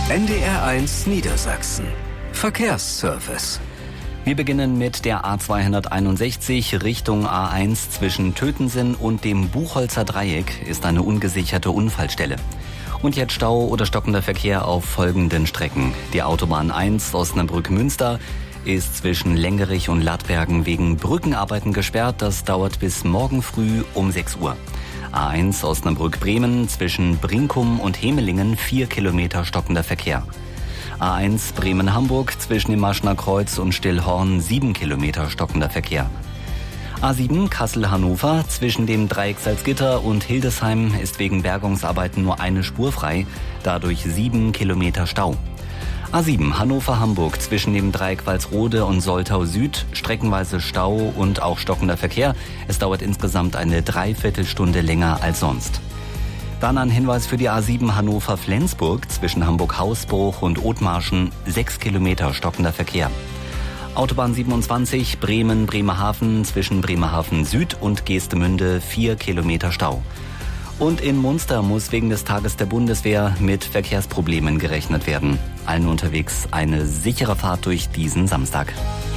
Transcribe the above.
NDR1 Niedersachsen. Verkehrsservice. Wir beginnen mit der A261 Richtung A1 zwischen Tötensen und dem Buchholzer Dreieck ist eine ungesicherte Unfallstelle. Und jetzt Stau oder stockender Verkehr auf folgenden Strecken. Die Autobahn 1 Osnabrück-Münster ist zwischen Lengerich und Lattbergen wegen Brückenarbeiten gesperrt. Das dauert bis morgen früh um 6 Uhr. A1 Osnabrück-Bremen zwischen Brinkum und Hemelingen 4 Kilometer stockender Verkehr. A1 Bremen-Hamburg zwischen dem Maschner Kreuz und Stillhorn 7 Kilometer stockender Verkehr. A7 Kassel-Hannover zwischen dem Dreieck Salzgitter und Hildesheim ist wegen Bergungsarbeiten nur eine Spur frei, dadurch 7 Kilometer Stau. A7 Hannover-Hamburg zwischen dem Dreieck Walsrode und Soltau Süd, streckenweise Stau und auch stockender Verkehr. Es dauert insgesamt eine Dreiviertelstunde länger als sonst. Dann ein Hinweis für die A7 Hannover-Flensburg zwischen Hamburg-Hausbruch und Othmarschen 6 Kilometer stockender Verkehr. Autobahn 27 Bremen-Bremerhaven zwischen Bremerhaven Süd und Geestemünde 4 Kilometer Stau. Und in Munster muss wegen des Tages der Bundeswehr mit Verkehrsproblemen gerechnet werden. Allen unterwegs eine sichere Fahrt durch diesen Samstag.